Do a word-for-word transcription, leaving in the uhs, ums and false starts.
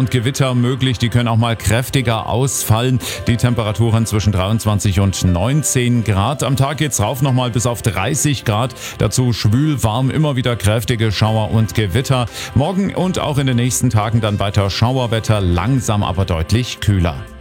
und Gewitter möglich. Die können auch mal kräftiger ausfallen. Die Temperaturen zwischen dreiundzwanzig und neunzehn Grad. Am Tag geht's rauf nochmal bis auf dreißig Grad. Dazu schwül, warm, immer wieder kräftige Schauer und Gewitter. Morgen und auch in den nächsten Tagen dann weiter Schauerwetter, langsam aber deutlich kühler.